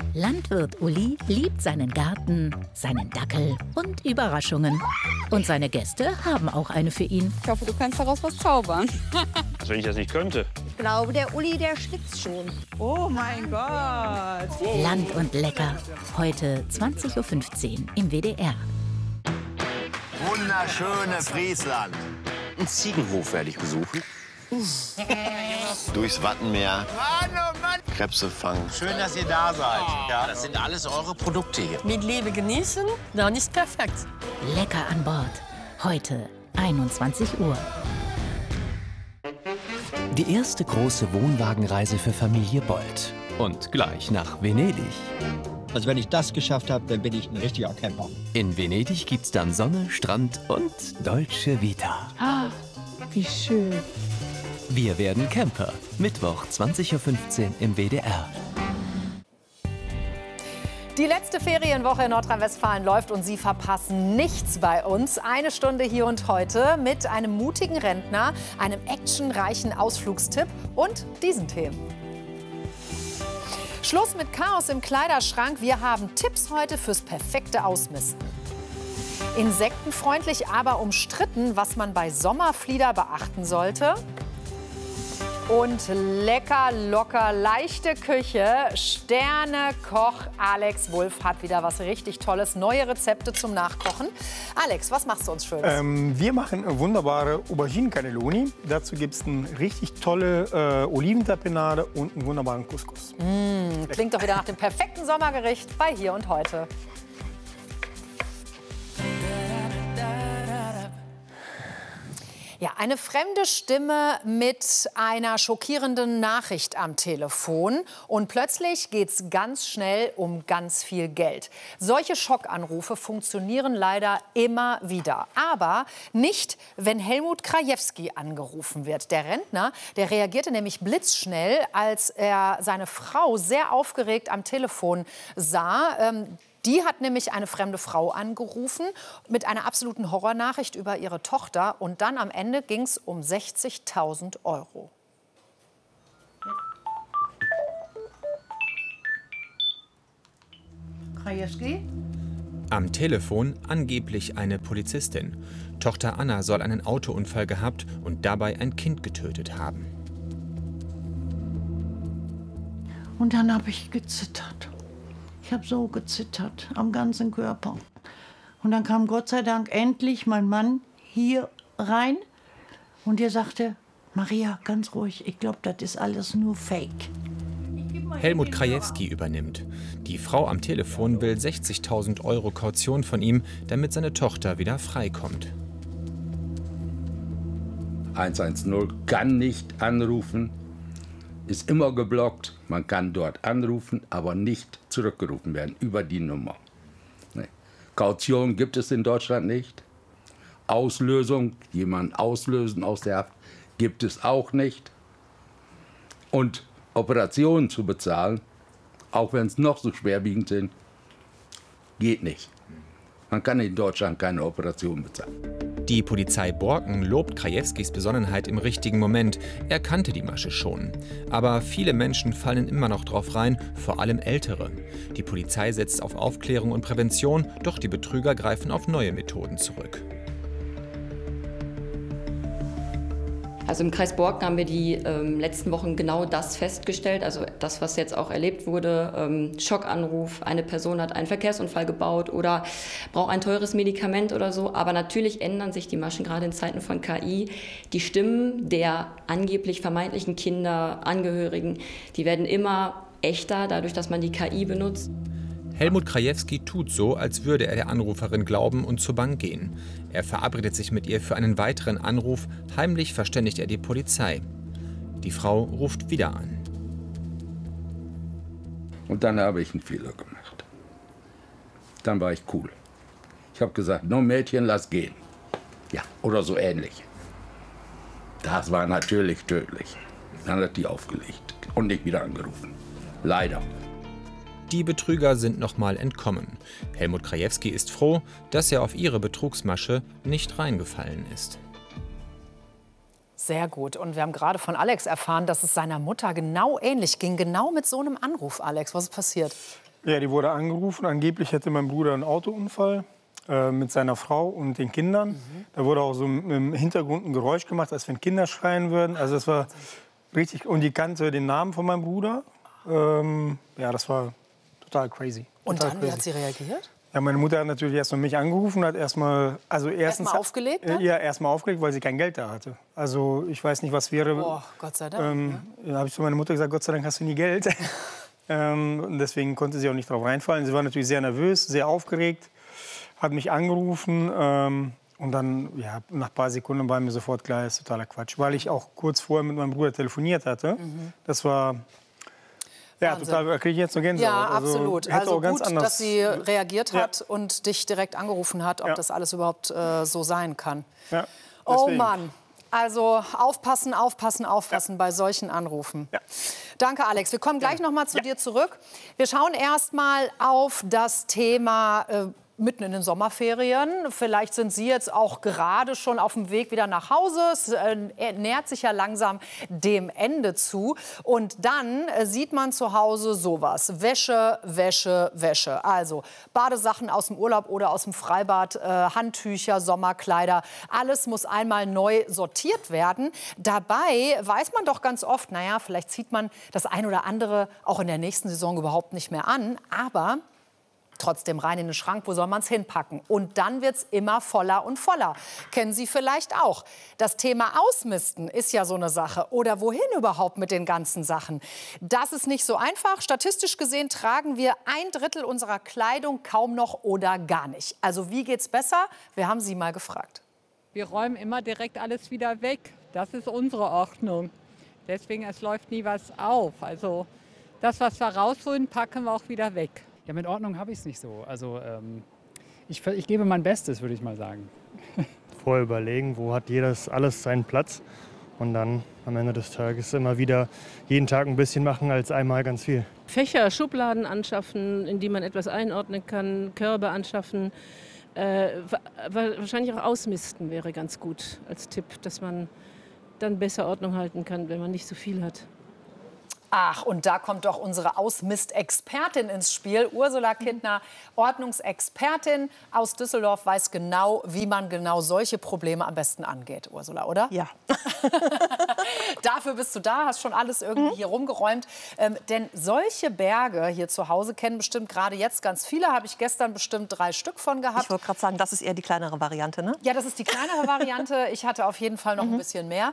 Landwirt Uli liebt seinen Garten, seinen Dackel und Überraschungen. Und seine Gäste haben auch eine für ihn. Ich hoffe, du kannst daraus was zaubern. Wenn ich das nicht könnte. Ich glaube, der Uli, der schwitzt schon. Oh mein Gott. Land und Lecker. Heute 20:15 Uhr im WDR. Wunderschöne Friesland. Einen Ziegenhof werde ich besuchen. Durchs Wattenmeer. Mann, oh Mann. Krebse fangen. Schön, dass ihr da seid. Ja, das sind alles eure Produkte hier. Mit Liebe genießen, dann ist perfekt. Lecker an Bord. Heute 21 Uhr. Die erste große Wohnwagenreise für Familie Bold. Und gleich nach Venedig. Also wenn ich das geschafft habe, dann bin ich ein richtiger Camper. In Venedig gibt's dann Sonne, Strand und Dolce Vita. Ah, wie schön. Wir werden Camper. Mittwoch 20:15 Uhr im WDR. Die letzte Ferienwoche in Nordrhein-Westfalen läuft und Sie verpassen nichts bei uns. Eine Stunde hier und heute mit einem mutigen Rentner, einem actionreichen Ausflugstipp und diesen Themen. Schluss mit Chaos im Kleiderschrank. Wir haben Tipps heute fürs perfekte Ausmisten. Insektenfreundlich, aber umstritten, was man bei Sommerflieder beachten sollte. Und lecker, locker, leichte Küche. Sternekoch Alex Wulff hat wieder was richtig Tolles. Neue Rezepte zum Nachkochen. Alex, was machst du uns Schönes? Wir machen wunderbare Auberginen Cannelloni. Dazu gibt es eine richtig tolle Oliventapenade und einen wunderbaren Couscous. Klingt doch wieder nach dem perfekten Sommergericht bei Hier und Heute. Ja, eine fremde Stimme mit einer schockierenden Nachricht am Telefon. Und plötzlich geht es ganz schnell um ganz viel Geld. Solche Schockanrufe funktionieren leider immer wieder. Aber nicht, wenn Helmut Krajewski angerufen wird. Der Rentner, der reagierte nämlich blitzschnell, als er seine Frau sehr aufgeregt am Telefon sah. Die hat nämlich eine fremde Frau angerufen mit einer absoluten Horrornachricht über ihre Tochter. Und dann am Ende ging es um 60.000 Euro. Krajewski? Am Telefon angeblich eine Polizistin. Tochter Anna soll einen Autounfall gehabt und dabei ein Kind getötet haben. Und dann habe ich gezittert. Ich habe so gezittert, am ganzen Körper. Und dann kam Gott sei Dank endlich mein Mann hier rein. Und er sagte, Maria, ganz ruhig, ich glaube, das ist alles nur Fake. Helmut Krajewski übernimmt. Die Frau am Telefon will 60.000 Euro Kaution von ihm, damit seine Tochter wieder freikommt. 110 kann nicht anrufen, ist immer geblockt. Man kann dort anrufen, aber nicht zurückgerufen werden über die Nummer. Nee. Kaution gibt es in Deutschland nicht. Auslösung, jemanden auslösen aus der Haft, gibt es auch nicht. Und Operationen zu bezahlen, auch wenn es noch so schwerwiegend sind, geht nicht. Man kann in Deutschland keine Operation bezahlen. Die Polizei Borken lobt Krajewskis Besonnenheit im richtigen Moment. Er kannte die Masche schon. Aber viele Menschen fallen immer noch drauf rein, vor allem Ältere. Die Polizei setzt auf Aufklärung und Prävention, doch die Betrüger greifen auf neue Methoden zurück. Also im Kreis Borken haben wir die letzten Wochen genau das festgestellt, also das, was jetzt auch erlebt wurde, Schockanruf, eine Person hat einen Verkehrsunfall gebaut oder braucht ein teures Medikament oder so. Aber natürlich ändern sich die Maschen, gerade in Zeiten von KI. Die Stimmen der angeblich vermeintlichen Kinder, Angehörigen, die werden immer echter, dadurch, dass man die KI benutzt. Helmut Krajewski tut so, als würde er der Anruferin glauben und zur Bank gehen. Er verabredet sich mit ihr für einen weiteren Anruf. Heimlich verständigt er die Polizei. Die Frau ruft wieder an. Und dann habe ich einen Fehler gemacht. Dann war ich cool. Ich habe gesagt, no Mädchen, lass gehen. Ja, oder so ähnlich. Das war natürlich tödlich. Dann hat die aufgelegt und nicht wieder angerufen. Leider. Die Betrüger sind nochmal entkommen. Helmut Krajewski ist froh, dass er auf ihre Betrugsmasche nicht reingefallen ist. Sehr gut. Und wir haben gerade von Alex erfahren, dass es seiner Mutter genau ähnlich ging. Genau mit so einem Anruf, Alex. Was ist passiert? Ja, die wurde angerufen. Angeblich hätte mein Bruder einen Autounfall mit seiner Frau und den Kindern. Da wurde auch so im Hintergrund ein Geräusch gemacht, als wenn Kinder schreien würden. Also das war richtig. Und die kannte den Namen von meinem Bruder. Ja, das war total crazy. Und dann, wie hat sie reagiert? Ja, meine Mutter hat natürlich erst mal mich angerufen, hat erstmal aufgelegt, ne? Ja, erstmal aufgelegt, weil sie kein Geld da hatte. Also ich weiß nicht, was wäre. Oh, Gott sei Dank. Da habe ich zu meiner Mutter gesagt, Gott sei Dank hast du nie Geld. Und deswegen konnte sie auch nicht drauf reinfallen. Sie war natürlich sehr nervös, sehr aufgeregt, hat mich angerufen. Und dann, ja, nach ein paar Sekunden war mir sofort klar, das ist totaler Quatsch. Weil ich auch kurz vorher mit meinem Bruder telefoniert hatte. Das war... Ja, Wahnsinn. total, da kriege ich jetzt eine Gänsehaut. Ja, absolut. Also auch ganz gut, anders. dass sie reagiert hat und dich direkt angerufen hat, ob das alles überhaupt so sein kann. Ja, oh Mann. Also aufpassen, aufpassen, aufpassen bei solchen Anrufen. Ja. Danke, Alex. Wir kommen gleich noch mal zu dir zurück. Wir schauen erst mal auf das Thema mitten in den Sommerferien. Vielleicht sind Sie jetzt auch gerade schon auf dem Weg wieder nach Hause. Es nähert sich ja langsam dem Ende zu. Und dann sieht man zu Hause sowas. Wäsche, Wäsche, Wäsche. Also Badesachen aus dem Urlaub oder aus dem Freibad, Handtücher, Sommerkleider. Alles muss einmal neu sortiert werden. Dabei weiß man doch ganz oft, naja, vielleicht zieht man das ein oder andere auch in der nächsten Saison überhaupt nicht mehr an. Aber trotzdem rein in den Schrank, wo soll man es hinpacken? Und dann wird es immer voller und voller. Kennen Sie vielleicht auch. Das Thema Ausmisten ist ja so eine Sache. Oder wohin überhaupt mit den ganzen Sachen? Das ist nicht so einfach. Statistisch gesehen tragen wir 1/3 unserer Kleidung kaum noch oder gar nicht. Also wie geht's besser? Wir haben Sie mal gefragt. Wir räumen immer direkt alles wieder weg. Das ist unsere Ordnung. Deswegen, es läuft nie was auf. Also das, was wir rausholen, packen wir auch wieder weg. Ja, mit Ordnung habe ich es nicht so. Also ich gebe mein Bestes, würde ich mal sagen. Vorher überlegen, wo hat alles seinen Platz. Und dann am Ende des Tages immer wieder jeden Tag ein bisschen machen als einmal ganz viel. Fächer, Schubladen anschaffen, in die man etwas einordnen kann, Körbe anschaffen. Wahrscheinlich auch ausmisten wäre ganz gut als Tipp, dass man dann besser Ordnung halten kann, wenn man nicht so viel hat. Ach, und da kommt doch unsere Ausmistexpertin ins Spiel. Ursula Kittner, Ordnungsexpertin aus Düsseldorf, weiß genau, wie man genau solche Probleme am besten angeht. Ursula, oder? Ja. Dafür bist du da, hast schon alles irgendwie hier rumgeräumt. Denn solche Berge hier zu Hause kennen bestimmt gerade jetzt ganz viele. Habe ich gestern bestimmt 3 Stück von gehabt. Ich wollte gerade sagen, das ist eher die kleinere Variante, ne? Ja, das ist die kleinere Variante. Ich hatte auf jeden Fall noch ein bisschen mehr.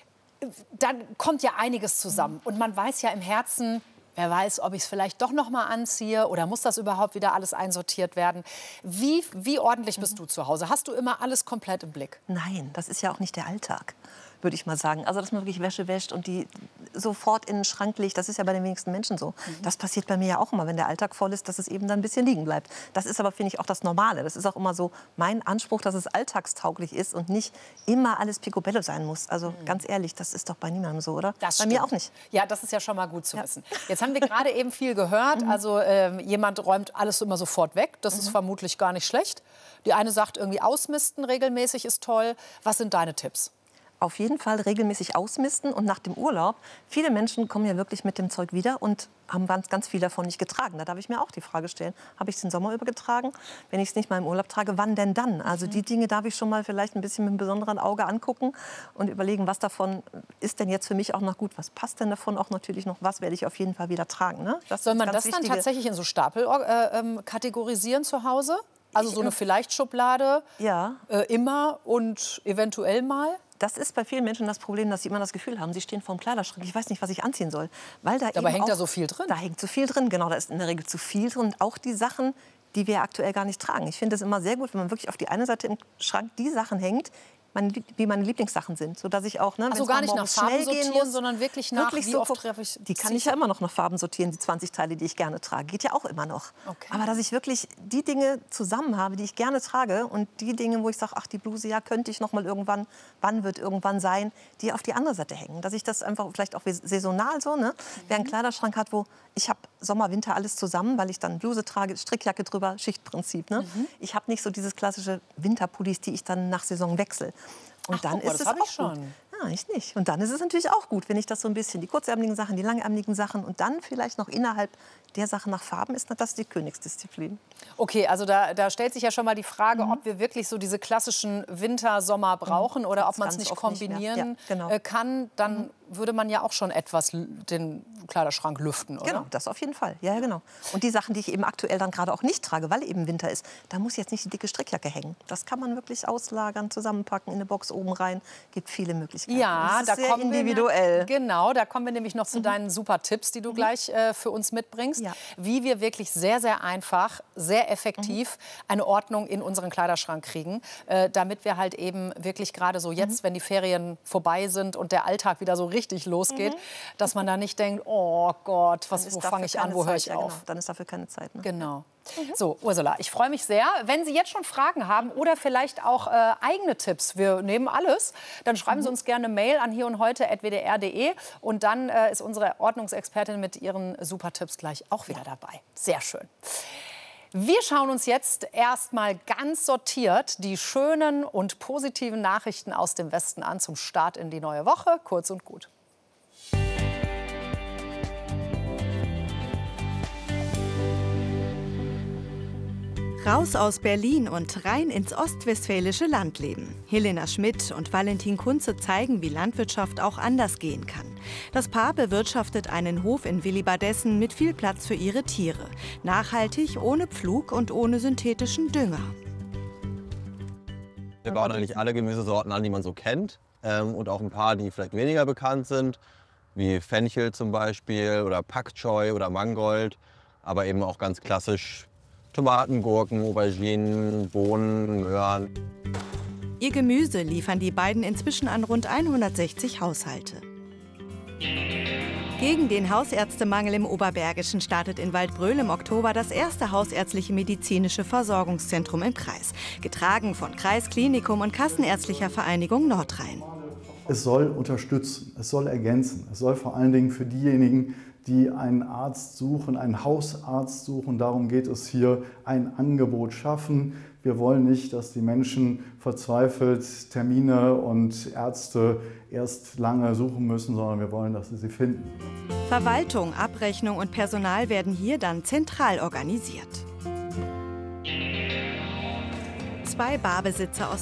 Dann kommt ja einiges zusammen. Und man weiß ja im Herzen, wer weiß, ob ich es vielleicht doch noch mal anziehe oder muss das überhaupt wieder alles einsortiert werden. Wie ordentlich bist du zu Hause? Hast du immer alles komplett im Blick? Nein, das ist ja auch nicht der Alltag, würde ich mal sagen. Also, dass man wirklich Wäsche wäscht und die sofort in den Schrank legt, das ist ja bei den wenigsten Menschen so. Das passiert bei mir ja auch immer, wenn der Alltag voll ist, dass es eben dann ein bisschen liegen bleibt. Das ist aber, finde ich, auch das Normale. Das ist auch immer so mein Anspruch, dass es alltagstauglich ist und nicht immer alles picobello sein muss. Also ganz ehrlich, das ist doch bei niemandem so, oder? Das bei stimmt. mir auch nicht. Ja, das ist ja schon mal gut zu wissen. Jetzt haben wir gerade eben viel gehört. Also jemand räumt alles immer sofort weg. Das ist vermutlich gar nicht schlecht. Die eine sagt, irgendwie ausmisten regelmäßig ist toll. Was sind deine Tipps? Auf jeden Fall regelmäßig ausmisten und nach dem Urlaub. Viele Menschen kommen ja wirklich mit dem Zeug wieder und haben ganz viel davon nicht getragen. Da darf ich mir auch die Frage stellen, habe ich es den Sommer über getragen? Wenn ich es nicht mal im Urlaub trage, wann denn dann? Also die Dinge darf ich schon mal vielleicht ein bisschen mit einem besonderen Auge angucken und überlegen, was davon ist denn jetzt für mich auch noch gut? Was passt denn davon auch natürlich noch? Was werde ich auf jeden Fall wieder tragen? Ne? Soll man das dann tatsächlich in so Stapel kategorisieren zu Hause? Also so eine Vielleicht-Schublade, immer und eventuell mal? Das ist bei vielen Menschen das Problem, dass sie immer das Gefühl haben, sie stehen vor dem Kleiderschrank, ich weiß nicht, was ich anziehen soll. Weil Dabei hängt da so viel drin. Da hängt so viel drin, genau, da ist in der Regel zu viel drin. Und auch die Sachen, die wir aktuell gar nicht tragen. Ich finde es immer sehr gut, wenn man wirklich auf die eine Seite im Schrank die Sachen hängt, wie meine Lieblingssachen sind, sodass ich auch, ne, also gar nicht nach Farben sortieren, sondern wirklich nach, wie oft treffe ich. Die kann ich ja immer noch nach Farben sortieren, die 20 Teile, die ich gerne trage. Geht ja auch immer noch. Okay. Aber dass ich wirklich die Dinge zusammen habe, die ich gerne trage und die Dinge, wo ich sage, ach, die Bluse, ja, könnte ich noch mal irgendwann, wann wird irgendwann sein, die auf die andere Seite hängen. Dass ich das einfach vielleicht auch saisonal so, ne, wer einen Kleiderschrank hat, wo ich habe Sommer, Winter alles zusammen, weil ich dann Bluse trage, Strickjacke drüber, Schichtprinzip. Ne? Ich habe nicht so dieses klassische Winterpullis, die ich dann nach Saison wechsle. Und dann ist es auch schon. Ja, ich nicht. Und dann ist es natürlich auch gut, wenn ich das so ein bisschen, die kurzärmeligen Sachen, die langärmeligen Sachen und dann vielleicht noch innerhalb der Sachen nach Farben ist, das die Königsdisziplin. Okay, also da stellt sich ja schon mal die Frage, ob wir wirklich so diese klassischen Winter-Sommer brauchen oder ob man es nicht kombinieren kann. Dann würde man ja auch schon etwas den Kleiderschrank lüften, oder? Genau, das auf jeden Fall. Ja, genau. Und die Sachen, die ich eben aktuell dann gerade auch nicht trage, weil eben Winter ist, da muss jetzt nicht die dicke Strickjacke hängen. Das kann man wirklich auslagern, zusammenpacken, in eine Box oben rein. Gibt viele Möglichkeiten. Ja, das ist sehr individuell. Genau, da kommen wir nämlich noch zu deinen super Tipps, die du gleich für uns mitbringst. Ja. Wie wir wirklich sehr, sehr einfach, sehr effektiv eine Ordnung in unseren Kleiderschrank kriegen, damit wir halt eben wirklich gerade so jetzt, wenn die Ferien vorbei sind und der Alltag wieder so richtig losgeht, dass man da nicht denkt, oh Gott, wo fange ich an, wo höre ich auf? Genau. Dann ist dafür keine Zeit. Ne? Genau. So, Ursula, ich freue mich sehr. Wenn Sie jetzt schon Fragen haben oder vielleicht auch eigene Tipps, wir nehmen alles, dann schreiben Sie uns gerne eine Mail an hierundheute@wdr.de und dann ist unsere Ordnungsexpertin mit ihren super Tipps gleich auch wieder dabei. Sehr schön. Wir schauen uns jetzt erstmal ganz sortiert die schönen und positiven Nachrichten aus dem Westen an zum Start in die neue Woche. Kurz und gut. Raus aus Berlin und rein ins ostwestfälische Landleben. Helena Schmidt und Valentin Kunze zeigen, wie Landwirtschaft auch anders gehen kann. Das Paar bewirtschaftet einen Hof in Willibardessen mit viel Platz für ihre Tiere. Nachhaltig, ohne Pflug und ohne synthetischen Dünger. Wir bauen eigentlich alle Gemüsesorten an, die man so kennt. Und auch ein paar, die vielleicht weniger bekannt sind, wie Fenchel zum Beispiel oder Pak Choi oder Mangold. Aber eben auch ganz klassisch Tomaten, Gurken, Auberginen, Bohnen, Möhren. Ihr Gemüse liefern die beiden inzwischen an rund 160 Haushalte. Gegen den Hausärztemangel im Oberbergischen startet in Waldbröl im Oktober das erste hausärztliche medizinische Versorgungszentrum im Kreis. Getragen von Kreisklinikum und Kassenärztlicher Vereinigung Nordrhein. Es soll unterstützen, es soll ergänzen. Es soll vor allen Dingen für diejenigen, die einen Arzt suchen, einen Hausarzt suchen. Darum geht es hier, ein Angebot schaffen. Wir wollen nicht, dass die Menschen verzweifelt Termine und Ärzte erst lange suchen müssen, sondern wir wollen, dass sie sie finden. Verwaltung, Abrechnung und Personal werden hier dann zentral organisiert. Zwei Barbesitzer aus